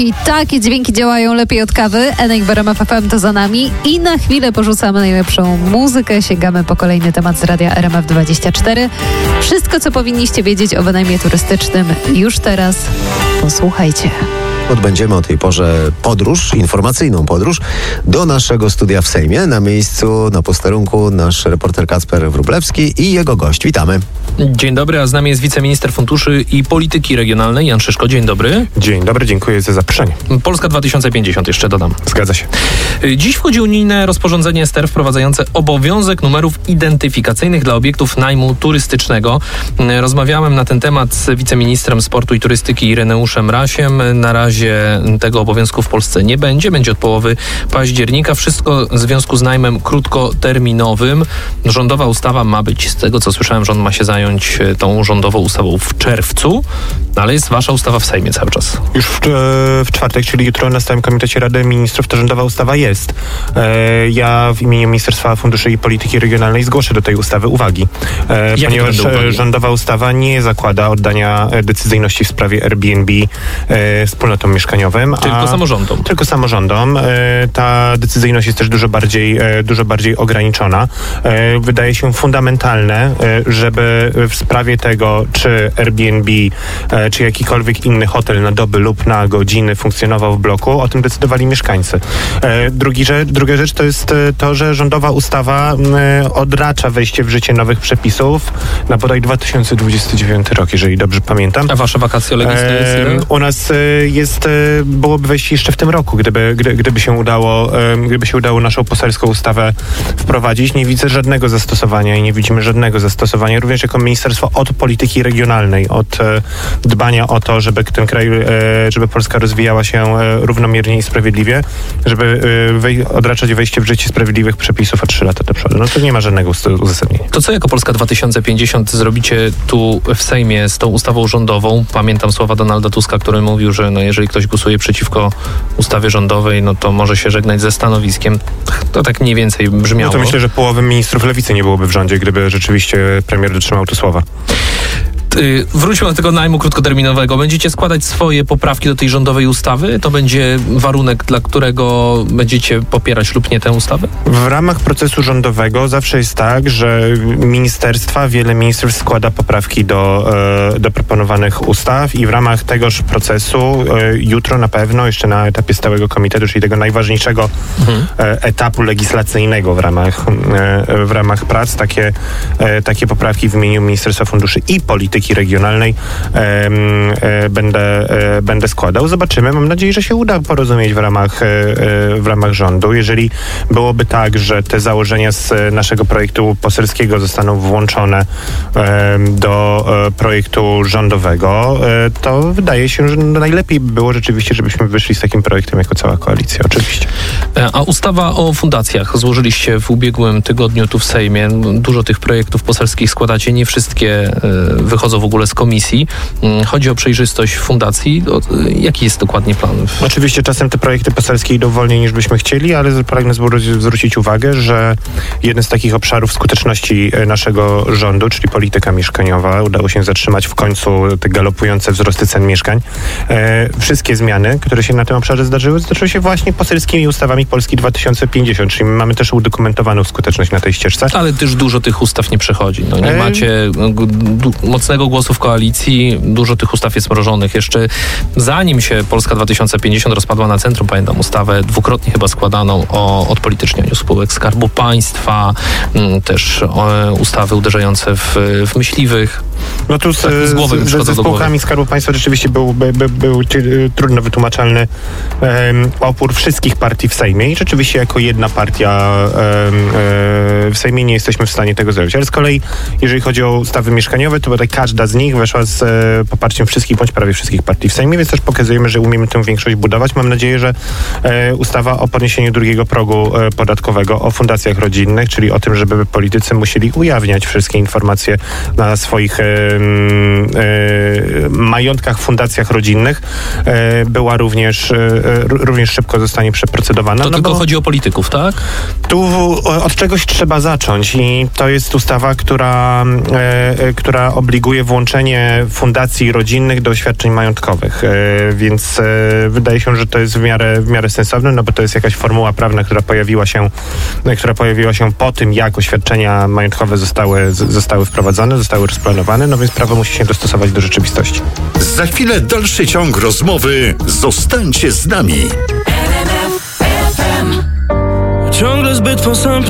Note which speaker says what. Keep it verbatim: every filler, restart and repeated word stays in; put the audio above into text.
Speaker 1: I takie dźwięki działają lepiej od kawy. Enek w R M F F M to za nami. I na chwilę porzucamy najlepszą muzykę. Sięgamy po kolejny temat z radia R M F dwadzieścia cztery. Wszystko, co powinniście wiedzieć o wynajmie turystycznym już teraz. Posłuchajcie.
Speaker 2: Odbędziemy o tej porze podróż, informacyjną podróż do naszego studia w Sejmie. Na miejscu, na posterunku nasz reporter Kacper Wróblewski i jego gość. Witamy.
Speaker 3: Dzień dobry, a z nami jest wiceminister funduszy i polityki regionalnej Jan Szyszko. Dzień dobry.
Speaker 4: Dzień dobry, dziękuję za zaproszenie.
Speaker 3: Polska dwa tysiące pięćdziesiąt jeszcze dodam.
Speaker 4: Zgadza się.
Speaker 3: Dziś wchodzi unijne rozporządzenie S T E R wprowadzające obowiązek numerów identyfikacyjnych dla obiektów najmu turystycznego. Rozmawiałem na ten temat z wiceministrem sportu i turystyki Ireneuszem Rasiem. Na razie tego obowiązku w Polsce nie będzie. Będzie od połowy października. Wszystko w związku z najmem krótkoterminowym. Rządowa ustawa ma być, z tego co słyszałem, rząd ma się zająć tą rządową ustawą w czerwcu, ale jest wasza ustawa w Sejmie cały czas.
Speaker 4: Już w, w czwartek, czyli jutro na Stałym Komitecie Rady Ministrów ta rządowa ustawa jest. E, ja w imieniu Ministerstwa Funduszy i Polityki Regionalnej zgłoszę do tej ustawy uwagi. E, ponieważ uwagi? Rządowa ustawa nie zakłada oddania decyzyjności w sprawie Airbnb e, wspólnotom mieszkaniowym.
Speaker 3: Tylko a, samorządom.
Speaker 4: Tylko samorządom. E, ta decyzyjność jest też dużo bardziej, e, dużo bardziej ograniczona. E, wydaje się fundamentalne, e, żeby w sprawie tego, czy Airbnb, e, czy jakikolwiek inny hotel na doby lub na godziny funkcjonował w bloku, o tym decydowali mieszkańcy. E, drugi rzecz, druga rzecz to jest to, że rządowa ustawa e, odracza wejście w życie nowych przepisów na bodaj dwa tysiące dwudziesty dziewiąty rok, jeżeli dobrze pamiętam.
Speaker 3: A wasze vacatio legis to jest?
Speaker 4: E, u nas e, jest, e, byłoby wejście jeszcze w tym roku, gdyby, gdy, gdyby się udało, e, gdyby się udało naszą poselską ustawę wprowadzić. Nie widzę żadnego zastosowania i nie widzimy żadnego zastosowania, również jako Ministerstwo od polityki regionalnej, od e, dbania o to, żeby ten kraj, e, żeby Polska rozwijała się e, równomiernie i sprawiedliwie, żeby e, wej, odraczać wejście w życie sprawiedliwych przepisów o trzy lata do przodu. No to nie ma żadnego uzasadnienia.
Speaker 3: To co jako Polska dwa tysiące pięćdziesiąt zrobicie tu w Sejmie z tą ustawą rządową? Pamiętam słowa Donalda Tuska, który mówił, że no jeżeli ktoś głosuje przeciwko ustawie rządowej, no to może się żegnać ze stanowiskiem. To tak mniej więcej brzmiało.
Speaker 4: No to myślę, że połowy ministrów lewicy nie byłoby w rządzie, gdyby rzeczywiście premier dotrzymał tu słowa.
Speaker 3: Wróćmy do tego najmu krótkoterminowego. Będziecie składać swoje poprawki do tej rządowej ustawy? To będzie warunek, dla którego będziecie popierać lub nie tę ustawę?
Speaker 4: W ramach procesu rządowego zawsze jest tak, że ministerstwa, wiele ministrów składa poprawki do, e, do proponowanych ustaw i w ramach tegoż procesu e, jutro na pewno, jeszcze na etapie stałego komitetu, czyli tego najważniejszego mhm. e, etapu legislacyjnego w ramach, e, w ramach prac, takie, e, takie poprawki w imieniu Ministerstwa Funduszy i Polityki Regionalnej e, e, będę, e, będę składał. Zobaczymy. Mam nadzieję, że się uda porozumieć w ramach, e, w ramach rządu. Jeżeli byłoby tak, że te założenia z naszego projektu poselskiego zostaną włączone e, do e, projektu rządowego, e, to wydaje się, że najlepiej by było rzeczywiście, żebyśmy wyszli z takim projektem jako cała koalicja. Oczywiście.
Speaker 3: A ustawa o fundacjach złożyliście w ubiegłym tygodniu tu w Sejmie. Dużo tych projektów poselskich składacie. Nie wszystkie e, wychodzą w ogóle z komisji. Chodzi o przejrzystość fundacji. Jaki jest dokładnie plan?
Speaker 4: Oczywiście czasem te projekty poselskie idą wolniej niż byśmy chcieli, ale pragnę zwrócić uwagę, że jeden z takich obszarów skuteczności naszego rządu, czyli polityka mieszkaniowa, udało się zatrzymać w końcu te galopujące wzrosty cen mieszkań. E, wszystkie zmiany, które się na tym obszarze zdarzyły, zdarzyły się właśnie poselskimi ustawami Polski dwa tysiące pięćdziesiąt, czyli mamy też udokumentowaną skuteczność na tej ścieżce.
Speaker 3: Ale też dużo tych ustaw nie przechodzi. No, nie e... macie du- mocnego głosu w koalicji, dużo tych ustaw jest mrożonych. Jeszcze zanim się Polska dwa tysiące pięćdziesiąt rozpadła na centrum, pamiętam ustawę dwukrotnie chyba składaną o odpolitycznianiu spółek Skarbu Państwa, też o, ustawy uderzające w, w myśliwych.
Speaker 4: No tu z, tak, z, głowy z, ze spółkami Skarbu Państwa rzeczywiście był, by, by, był trudno wytłumaczalny um, opór wszystkich partii w Sejmie i rzeczywiście jako jedna partia um, um, w Sejmie nie jesteśmy w stanie tego zrobić. Ale z kolei, jeżeli chodzi o ustawy mieszkaniowe, to bodaj każda z nich weszła z e, poparciem wszystkich bądź prawie wszystkich partii w Sejmie, więc też pokazujemy, że umiemy tę większość budować. Mam nadzieję, że e, ustawa o podniesieniu drugiego progu e, podatkowego, o fundacjach rodzinnych, czyli o tym, żeby politycy musieli ujawniać wszystkie informacje na swoich e, e, majątkach, fundacjach rodzinnych, e, była również, e, również szybko zostanie przeprocedowana.
Speaker 3: To no tylko chodzi o polityków, tak?
Speaker 4: Tu od czegoś trzeba zacząć i to jest ustawa, która, e, która obliguje przewiduje włączenie fundacji rodzinnych do oświadczeń majątkowych, więc wydaje się, że to jest w miarę, w miarę sensowne, no bo to jest jakaś formuła prawna, która pojawiła się, która pojawiła się po tym, jak oświadczenia majątkowe zostały, zostały wprowadzone, zostały rozplanowane, no więc prawo musi się dostosować do rzeczywistości.
Speaker 5: Za chwilę dalszy ciąg rozmowy. Zostańcie z nami.
Speaker 6: Ciągle zbyt posępny